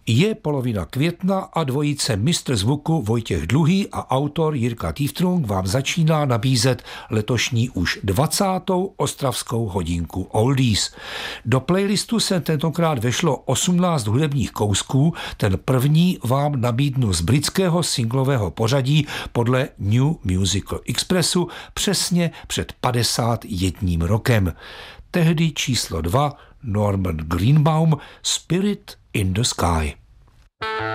Je polovina května a dvojice mistr zvuku Vojtěch Dluhý a autor Jirka Týftrung vám začíná nabízet letošní už 20. ostravskou hodinku Oldies. Do playlistu se tentokrát vešlo 18 hudebních kousků, ten první vám nabídnu z britského singlového pořadí podle New Musical Expressu přesně před 51 rokem. Tehdy číslo 2 Norman Greenbaum, Spirit in the Sky.